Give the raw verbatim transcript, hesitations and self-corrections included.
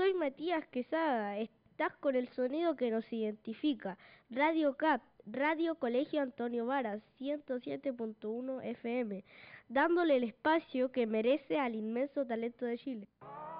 soy Matías Quesada. Estás con el sonido que nos identifica. Radio C A P, Radio Colegio Antonio Varas, ciento siete punto uno F M, dándole el espacio que merece al inmenso talento de Chile.